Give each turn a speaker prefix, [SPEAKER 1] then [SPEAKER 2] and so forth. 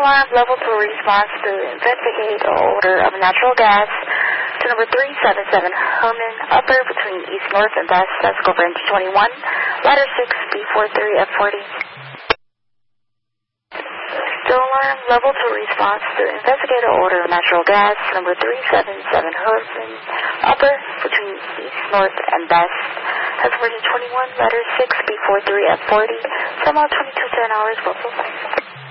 [SPEAKER 1] alarm level 2 response to investigate the odor of natural gas to number 377 Herman Upper between East North and West Tesco Branch 21, ladder 6, B43 F40. Still alarm level 2 response to investigate the odor of natural gas number 377 Herman Upper between East North and West Tesco Branch 21, ladder 6, B43 F40, 7 22 10 hours, Buffalo.